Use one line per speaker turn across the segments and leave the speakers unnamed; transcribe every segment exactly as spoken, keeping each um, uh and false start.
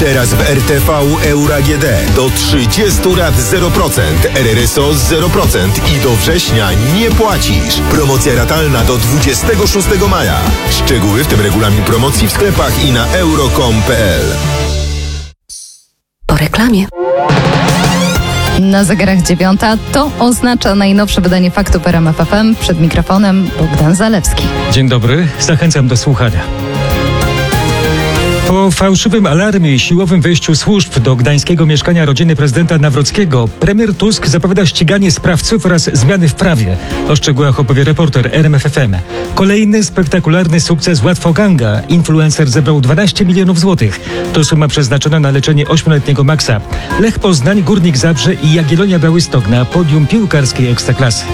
Teraz w R T V Euro A G D do trzydziestu lat zero procent, R R S O zero procent i do września nie płacisz. Promocja ratalna do dwudziestego szóstego maja. Szczegóły, w tym regulamin promocji w sklepach i na euro kropka com kropka p l.
Po reklamie.
Na zegarach dziewiąta to oznacza najnowsze wydanie Faktów R M F F M. Przed mikrofonem Bogdan Zalewski.
Dzień dobry, zachęcam do słuchania. Po fałszywym alarmie i siłowym wejściu służb do gdańskiego mieszkania rodziny prezydenta Nawrockiego premier Tusk zapowiada ściganie sprawców oraz zmiany w prawie. O szczegółach opowie reporter R M F F M. Kolejny spektakularny sukces Łatwoganga. Influencer zebrał dwanaście milionów złotych. To suma przeznaczona na leczenie ośmioletniego Maxa. Lech Poznań, Górnik Zabrze i Jagiellonia Białystok na podium piłkarskiej ekstraklasy.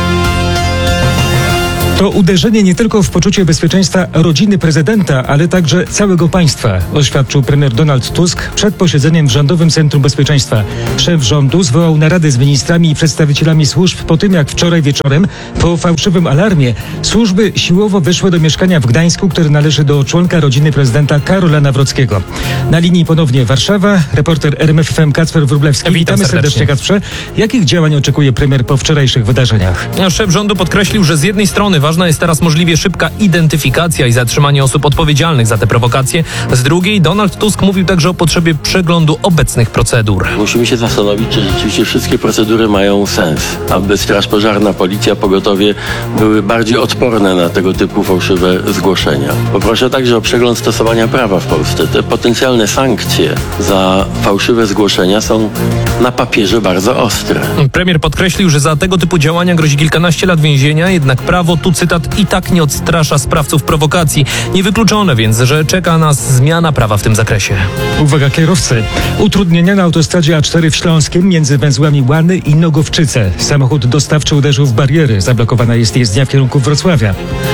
To uderzenie nie tylko w poczucie bezpieczeństwa rodziny prezydenta, ale także całego państwa, oświadczył premier Donald Tusk przed posiedzeniem w Rządowym Centrum Bezpieczeństwa. Szef rządu zwołał naradę z ministrami i przedstawicielami służb po tym, jak wczoraj wieczorem po fałszywym alarmie służby siłowo weszły do mieszkania w Gdańsku, które należy do członka rodziny prezydenta Karola Nawrockiego. Na linii ponownie Warszawa, reporter R M F F M Kacper Wróblewski.
Witam
Witamy serdecznie,
serdecznie
Kacprze. Jakich działań oczekuje premier po wczorajszych wydarzeniach?
Szef rządu podkreślił, że z jednej strony ważna jest teraz możliwie szybka identyfikacja i zatrzymanie osób odpowiedzialnych za te prowokacje. Z drugiej Donald Tusk mówił także o potrzebie przeglądu obecnych procedur.
Musimy się zastanowić, czy rzeczywiście wszystkie procedury mają sens, aby Straż Pożarna, Policja, Pogotowie były bardziej odporne na tego typu fałszywe zgłoszenia. Poproszę także o przegląd stosowania prawa w Polsce. Te potencjalne sankcje za fałszywe zgłoszenia są na papierze bardzo ostre.
Premier podkreślił, że za tego typu działania grozi kilkanaście lat więzienia, jednak prawo, tu cytat, i tak nie odstrasza sprawców prowokacji. Niewykluczone więc, że czeka nas zmiana prawa w tym zakresie.
Uwaga kierowcy. Utrudnienia na autostradzie A cztery w Śląskiem między węzłami Łany i Nogowczyce. Samochód dostawczy uderzył w bariery. Zablokowana jest jezdnia w kierunku Wrocławia.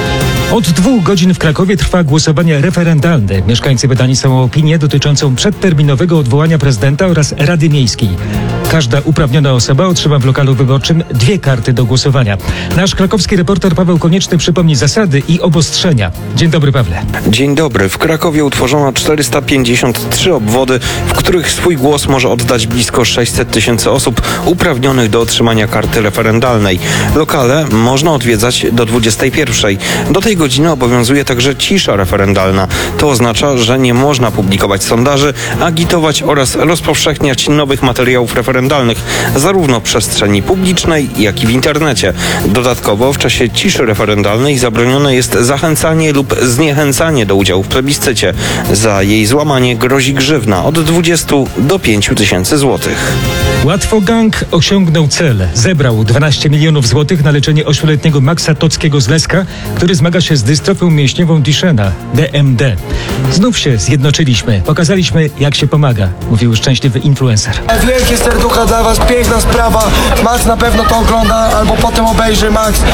Od dwóch godzin w Krakowie trwa głosowanie referendalne. Mieszkańcy pytani są o opinię dotyczącą przedterminowego odwołania prezydenta oraz Rady Miejskiej. Każda uprawniona osoba otrzyma w lokalu wyborczym dwie karty do głosowania. Nasz krakowski reporter Paweł Konieczny przypomni zasady i obostrzenia. Dzień dobry, Pawle.
Dzień dobry. W Krakowie utworzono czterysta pięćdziesiąt trzy obwody, w których swój głos może oddać blisko sześćset tysięcy osób uprawnionych do otrzymania karty referendalnej. Lokale można odwiedzać do dwudziestej pierwszej. Do tej godziny obowiązuje także cisza referendalna. To oznacza, że nie można publikować sondaży, agitować oraz rozpowszechniać nowych materiałów referendalnych, zarówno w przestrzeni publicznej, jak i w internecie. Dodatkowo w czasie ciszy referendalnej zabronione jest zachęcanie lub zniechęcanie do udziału w plebiscycie. Za jej złamanie grozi grzywna od dwudziestu do pięciu tysięcy złotych.
Łatwogang osiągnął cel. Zebrał dwanaście milionów złotych na leczenie ośmioletniego Maxa Tockiego z Leska, który zmaga się z dystrofią mięśniową Duchenne, D M D. Znów się zjednoczyliśmy. Pokazaliśmy, jak się pomaga, mówił szczęśliwy influencer.
Wielkie serducha dla was, piękna sprawa. Max na pewno to ogląda, albo potem obejrzy. Max,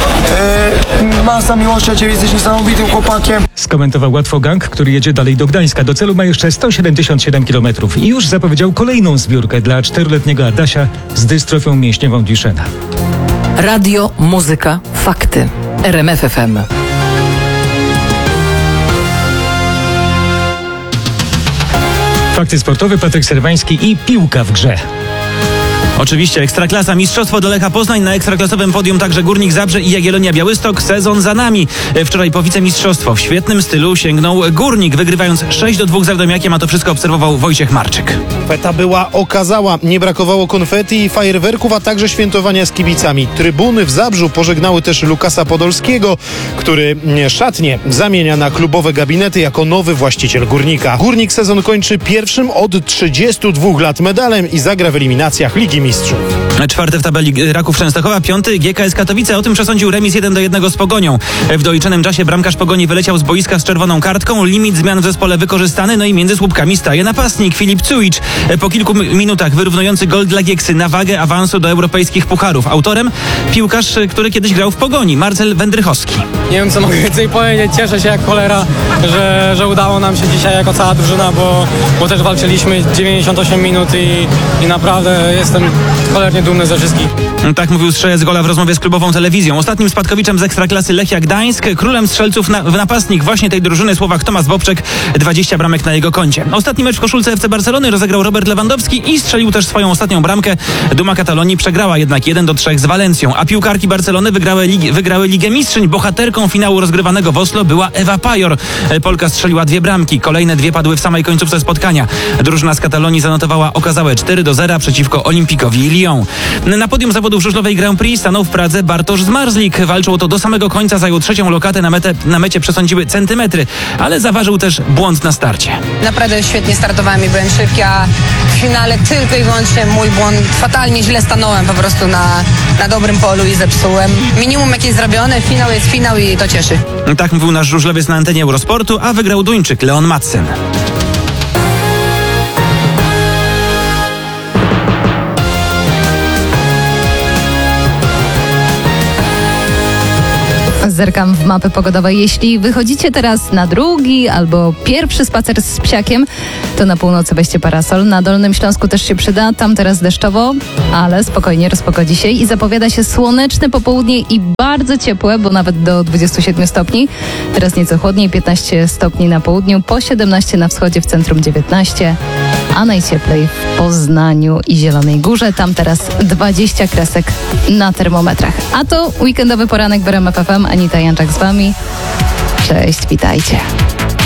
yy, masa miłości, ciebie jesteś niesamowitym chłopakiem.
Skomentował Łatwogang, który jedzie dalej do Gdańska. Do celu ma jeszcze sto siedemdziesiąt siedem kilometrów i już zapowiedział kolejną zbiórkę dla czteroletniego Adasia z dystrofią mięśniową Duchenne.
Radio, muzyka, fakty. R M F F M.
Fakty sportowe, Patryk Serwański i piłka w grze.
Oczywiście Ekstraklasa, mistrzostwo do Lecha Poznań, na ekstraklasowym podium także Górnik Zabrze i Jagiellonia Białystok. Sezon za nami. Wczoraj po wicemistrzostwo w świetnym stylu sięgnął Górnik, wygrywając sześć do dwóch z Radomiakiem, a to wszystko obserwował Wojciech Marczyk.
Feta była okazała, nie brakowało konfetti i fajerwerków, a także świętowania z kibicami. Trybuny w Zabrzu pożegnały też Lukasa Podolskiego, który szatnie zamienia na klubowe gabinety jako nowy właściciel Górnika. Górnik sezon kończy pierwszym od trzydziestu dwóch lat medalem i zagra w eliminacjach Ligi Mistrzów.
Czwarty w tabeli Raków Częstochowa, piąty G K S Katowice. O tym przesądził remis jeden do jednego z Pogonią. W doliczonym czasie bramkarz Pogoni wyleciał z boiska z czerwoną kartką. Limit zmian w zespole wykorzystany, no i między słupkami staje napastnik Filip Cuicz. Po kilku minutach wyrównujący gol dla Gieksy na wagę awansu do europejskich pucharów. Autorem piłkarz, który kiedyś grał w Pogoni, Marcel Wędrychowski.
Nie wiem, co mogę więcej powiedzieć. Cieszę się jak cholera, że, że udało nam się dzisiaj jako cała drużyna, bo, bo też walczyliśmy dziewięćdziesiąt osiem minut i, i naprawdę jestem cholernie dumny dumny ze wszystkich.
Tak mówił strzelec gola w rozmowie z klubową telewizją. Ostatnim spadkowiczem z Ekstraklasy Lechia Gdańsk, królem strzelców na, w napastnik właśnie tej drużyny Słowak Tomasz Bobczek, dwadzieścia bramek na jego koncie. Ostatni mecz w koszulce F C Barcelony rozegrał Robert Lewandowski i strzelił też swoją ostatnią bramkę. Duma Katalonii przegrała jednak jeden do trzech z Walencją, a piłkarki Barcelony wygrały, lig, wygrały Ligę Mistrzyń. Bohaterką finału rozgrywanego w Oslo była Ewa Pajor. Polka strzeliła dwie bramki, kolejne dwie padły w samej końcówce spotkania. Drużyna z Katalonii zanotowała okazałe cztery do zera przeciwko Olimpikowi Lyon. Na podium zawodów żużlowej Grand Prix stanął w Pradze Bartosz Zmarzlik. Walczył o to do samego końca, zajął trzecią lokatę, na, metę, na mecie przesądziły centymetry, ale zaważył też błąd na starcie.
Naprawdę świetnie startowałem i byłem szybki, a w finale tylko i wyłącznie mój błąd. Fatalnie źle stanąłem po prostu na, na dobrym polu i zepsułem. Minimum jakieś zrobione, finał jest finał i to cieszy.
Tak mówił nasz żużlowiec na antenie Eurosportu, a wygrał Duńczyk Leon Madsen.
Zerkam w mapy pogodowe. Jeśli wychodzicie teraz na drugi albo pierwszy spacer z psiakiem, to na północy weźcie parasol. Na Dolnym Śląsku też się przyda. Tam teraz deszczowo, ale spokojnie rozpogodzi się i zapowiada się słoneczne popołudnie i bardzo ciepłe, bo nawet do dwudziestu siedmiu stopni. Teraz nieco chłodniej, piętnaście stopni na południu, po siedemnaście na wschodzie, w centrum dziewiętnaście, a najcieplej w Poznaniu i Zielonej Górze. Tam teraz dwadzieścia kresek na termometrach. A to weekendowy poranek w R M F F M. Anita Janczak z wami. Cześć, witajcie.